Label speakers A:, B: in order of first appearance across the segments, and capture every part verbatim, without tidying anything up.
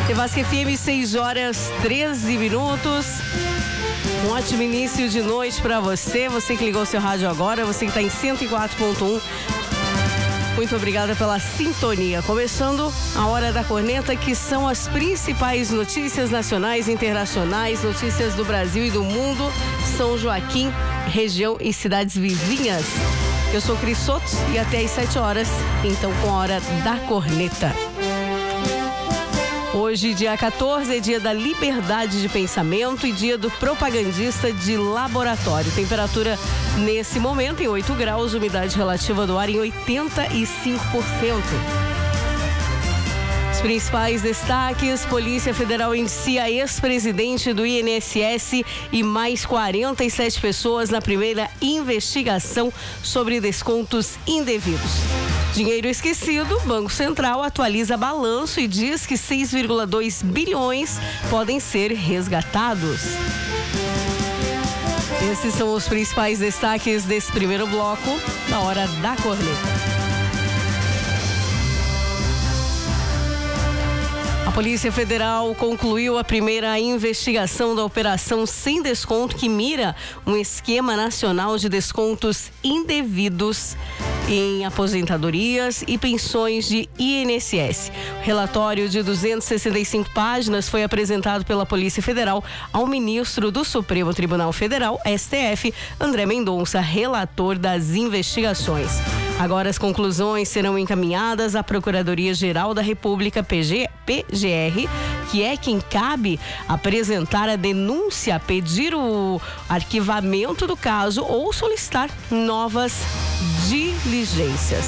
A: Nevasca F M, seis horas treze minutos. Um ótimo início de noite para você. Você que ligou seu rádio agora, você que está em cento e quatro ponto um. Muito obrigada pela sintonia. Começando a Hora da Corneta, que são as principais notícias nacionais e internacionais, notícias do Brasil e do mundo, São Joaquim, região e cidades vizinhas. Eu sou Cris Soto e até às sete horas, então com a Hora da Corneta. Hoje, dia quatorze, é dia da liberdade de pensamento e dia do propagandista de laboratório. Temperatura nesse momento em oito graus, umidade relativa do ar em oitenta e cinco por cento. Os principais destaques: Polícia Federal indicia ex-presidente do I N S S e mais quarenta e sete pessoas na primeira investigação sobre descontos indevidos. Dinheiro esquecido, Banco Central atualiza balanço e diz que seis vírgula dois bilhões podem ser resgatados. Esses são os principais destaques desse primeiro bloco da Hora da Corneta. A Polícia Federal concluiu a primeira investigação da operação Sem Desconto, que mira um esquema nacional de descontos indevidos em aposentadorias e pensões de I N S S. O relatório de duzentas e sessenta e cinco páginas foi apresentado pela Polícia Federal ao ministro do Supremo Tribunal Federal, S T F, André Mendonça, relator das investigações. Agora as conclusões serão encaminhadas à Procuradoria-Geral da República, P G R, que é quem cabe apresentar a denúncia, pedir o arquivamento do caso ou solicitar novas diligências.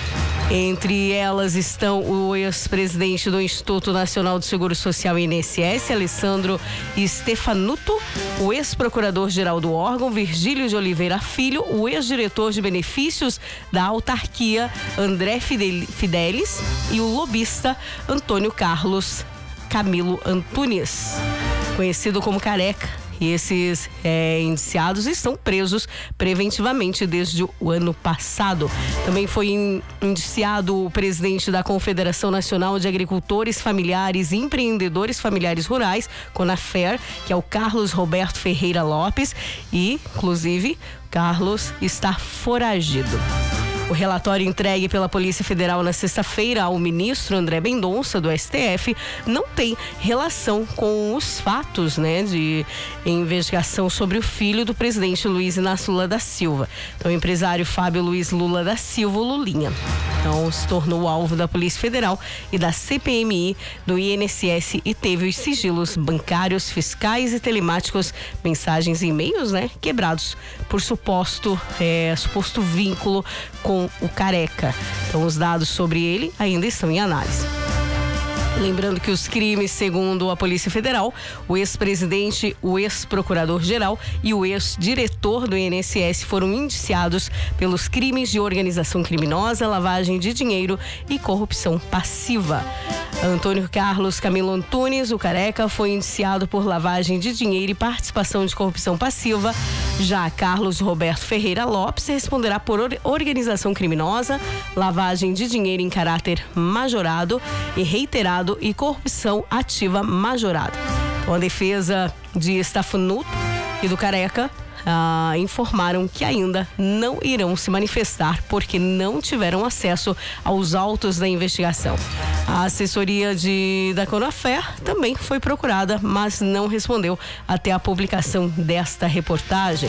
A: Entre elas estão o ex-presidente do Instituto Nacional do Seguro Social, I N S S, Alessandro Stefanuto, o ex-procurador-geral do órgão, Virgílio de Oliveira Filho, o ex-diretor de benefícios da autarquia, André Fidelis, e o lobista Antônio Carlos Camilo Antunes, conhecido como Careca. E esses é, indiciados estão presos preventivamente desde o ano passado. Também foi in, indiciado o presidente da Confederação Nacional de Agricultores Familiares e Empreendedores Familiares Rurais, CONAFER, que é o Carlos Roberto Ferreira Lopes, e, inclusive, Carlos está foragido. O relatório entregue pela Polícia Federal na sexta-feira ao ministro André Mendonça, do S T F, não tem relação com os fatos, né, de investigação sobre o filho do presidente Luiz Inácio Lula da Silva. Então, o empresário Fábio Luiz Lula da Silva, Lulinha, então, se tornou alvo da Polícia Federal e da C P M I do I N S S e teve os sigilos bancários, fiscais e telemáticos, mensagens e e-mails, né, quebrados por suposto, é, suposto vínculo com o Careca. Então, os dados sobre ele ainda estão em análise. Lembrando que os crimes, segundo a Polícia Federal, o ex-presidente, o ex-procurador-geral e o ex-diretor do I N S S foram indiciados pelos crimes de organização criminosa, lavagem de dinheiro e corrupção passiva. Antônio Carlos Camilo Antunes, o Careca, foi indiciado por lavagem de dinheiro e participação de corrupção passiva. Já Carlos Roberto Ferreira Lopes responderá por organização criminosa, lavagem de dinheiro em caráter majorado e reiterado e corrupção ativa majorada. Então, a defesa de Stefanuto e do Careca ah, informaram que ainda não irão se manifestar porque não tiveram acesso aos autos da investigação. A assessoria de, da CONAFER também foi procurada, mas não respondeu até a publicação desta reportagem.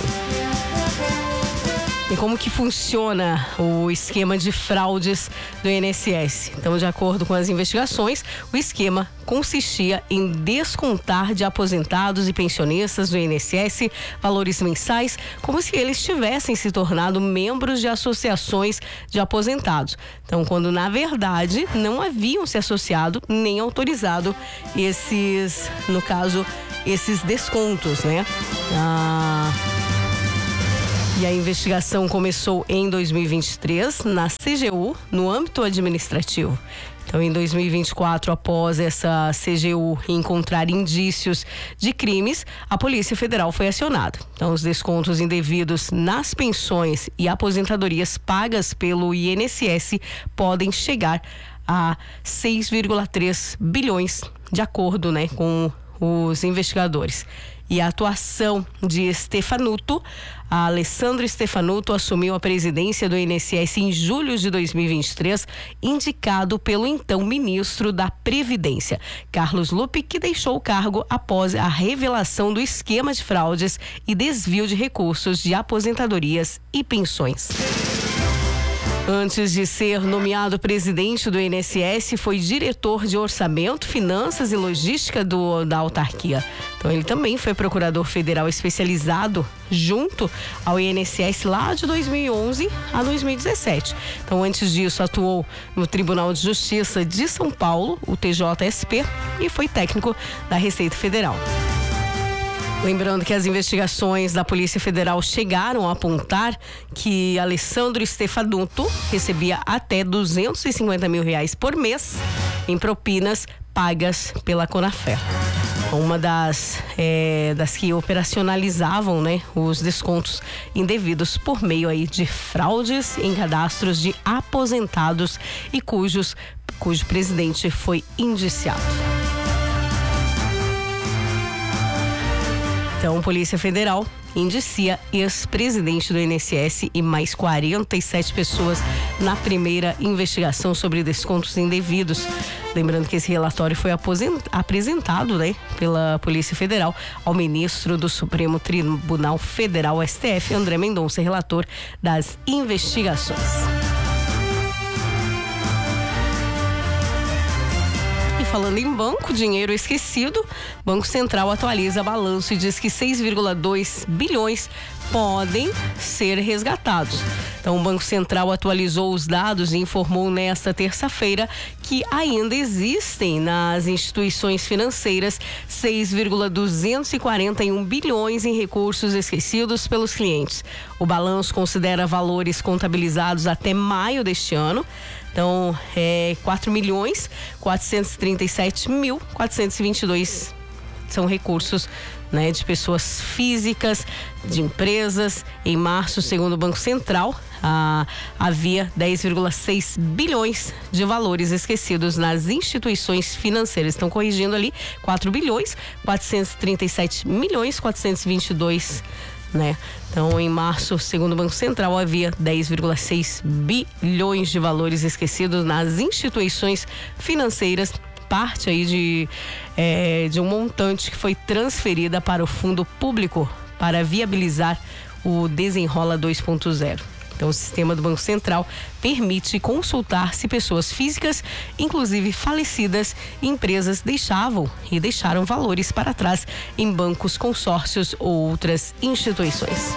A: E como que funciona o esquema de fraudes do I N S S? Então, de acordo com as investigações, o esquema consistia em descontar de aposentados e pensionistas do I N S S valores mensais, como se eles tivessem se tornado membros de associações de aposentados. Então, quando na verdade não haviam se associado nem autorizado esses, no caso, esses descontos, né? Ah... E a investigação começou em dois mil e vinte e três na C G U, no âmbito administrativo. Então, em dois mil e vinte e quatro, após essa C G U encontrar indícios de crimes, a Polícia Federal foi acionada. Então, os descontos indevidos nas pensões e aposentadorias pagas pelo I N S S podem chegar a seis vírgula três bilhões, de acordo, né, com os investigadores. E a atuação de Stefanuto, a Alessandro Stefanuto assumiu a presidência do I N S S em julho de dois mil e vinte e três, indicado pelo então ministro da Previdência, Carlos Lupe, que deixou o cargo após a revelação do esquema de fraudes e desvio de recursos de aposentadorias e pensões. Antes de ser nomeado presidente do I N S S, foi diretor de orçamento, finanças e logística do, da autarquia. Então ele também foi procurador federal especializado junto ao I N S S lá de dois mil e onze a dois mil e dezessete. Então antes disso atuou no Tribunal de Justiça de São Paulo, o T J S P, e foi técnico da Receita Federal. Lembrando que as investigações da Polícia Federal chegaram a apontar que Alessandro Stefanuto recebia até duzentos e cinquenta mil reais por mês em propinas pagas pela Conafé. Uma das, é, das que operacionalizavam, né, os descontos indevidos por meio aí de fraudes em cadastros de aposentados e cujos, cujo presidente foi indiciado. Então, Polícia Federal indicia ex-presidente do I N S S e mais quarenta e sete pessoas na primeira investigação sobre descontos indevidos. Lembrando que esse relatório foi apresentado, né, pela Polícia Federal ao ministro do Supremo Tribunal Federal, S T F, André Mendonça, relator das investigações. Falando em banco, dinheiro esquecido, Banco Central atualiza balanço e diz que seis vírgula dois bilhões podem ser resgatados. Então, o Banco Central atualizou os dados e informou nesta terça-feira que ainda existem nas instituições financeiras seis vírgula duzentos e quarenta e um bilhões em recursos esquecidos pelos clientes. O balanço considera valores contabilizados até maio deste ano. Então, é quatro milhões quatrocentos e trinta e sete mil quatrocentos e vinte e dois são recursos, né, de pessoas físicas, de empresas. Em março, segundo o Banco Central, ah, havia dez vírgula seis bilhões de valores esquecidos nas instituições financeiras. Estão corrigindo ali quatro bilhões quatrocentos e trinta e sete milhões quatrocentos e vinte e dois. Né? Então, em março, segundo o Banco Central, havia dez vírgula seis bilhões de valores esquecidos nas instituições financeiras, parte aí de, é, de um montante que foi transferida para o fundo público para viabilizar o Desenrola dois ponto zero. Então, o sistema do Banco Central permite consultar se pessoas físicas, inclusive falecidas, empresas deixavam e deixaram valores para trás em bancos, consórcios ou outras instituições.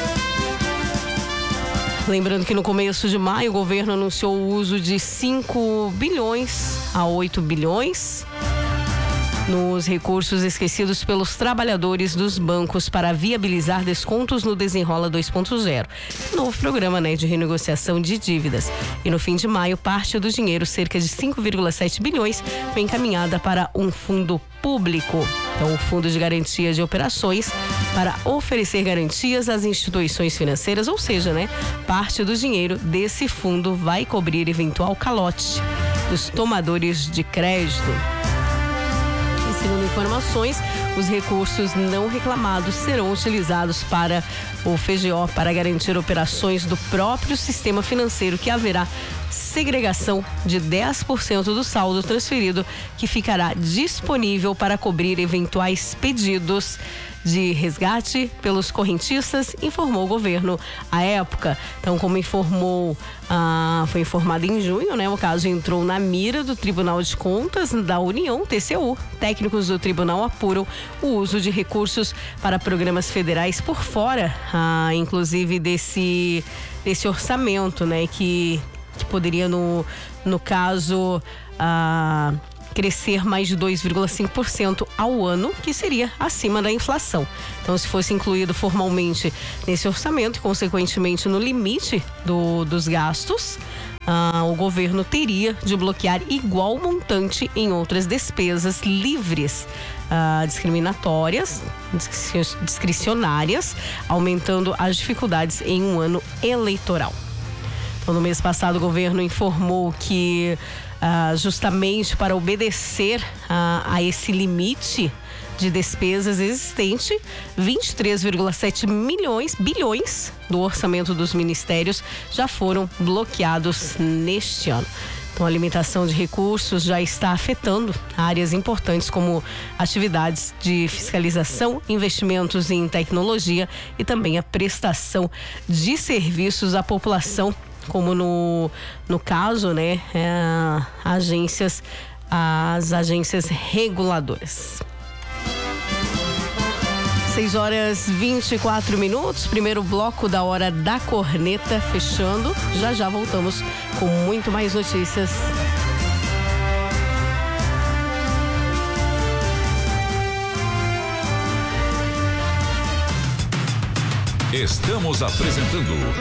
A: Lembrando que no começo de maio o governo anunciou o uso de cinco bilhões a oito bilhões nos recursos esquecidos pelos trabalhadores dos bancos para viabilizar descontos no Desenrola dois ponto zero, novo programa, né, de renegociação de dívidas. E no fim de maio, parte do dinheiro, cerca de cinco vírgula sete bilhões, foi encaminhada para um fundo público. Então, o Fundo de Garantia de Operações, para oferecer garantias às instituições financeiras, ou seja, né, parte do dinheiro desse fundo vai cobrir eventual calote dos tomadores de crédito. Segundo informações, os recursos não reclamados serão utilizados para o F G O para garantir operações do próprio sistema financeiro, que haverá segregação de dez por cento do saldo transferido, que ficará disponível para cobrir eventuais pedidos de resgate pelos correntistas, informou o governo à época. Então, como informou, ah, foi informado em junho, né? O caso entrou na mira do Tribunal de Contas da União, T C U. Técnicos do tribunal apuram o uso de recursos para programas federais por fora, ah, inclusive desse, desse orçamento, né? Que, que poderia, no, no caso, ah, crescer mais de dois vírgula cinco por cento ao ano, que seria acima da inflação. Então, se fosse incluído formalmente nesse orçamento e, consequentemente, no limite do, dos gastos, ah, o governo teria de bloquear igual montante em outras despesas livres, ah, discriminatórias, discricionárias, aumentando as dificuldades em um ano eleitoral. Então, no mês passado, o governo informou que ah, justamente para obedecer a, a esse limite de despesas existente, vinte e três vírgula sete milhões, bilhões do orçamento dos ministérios já foram bloqueados neste ano. Então, a limitação de recursos já está afetando áreas importantes como atividades de fiscalização, investimentos em tecnologia e também a prestação de serviços à população, como no, no caso, né, é, agências, as agências reguladoras. seis horas e vinte e quatro minutos, primeiro bloco da Hora da Corneta fechando. Já já voltamos com muito mais notícias.
B: Estamos apresentando